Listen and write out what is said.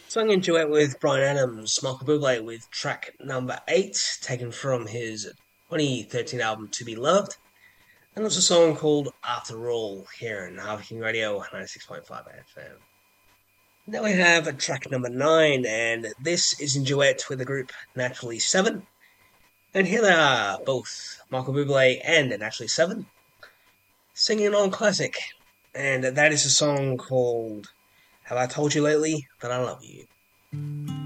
Sung in duet with Bryan Adams, Michael Bublé with track number 8, taken from his 2013 album To Be Loved. And it's a song called After All here in Harvey King Radio 96.5 FM. Now we have track number 9, and this is in duet with the group Naturally Seven. And here they are, both Michael Bublé and Naturally Seven, singing on classic. And that is a song called Have I Told You Lately That I Love You?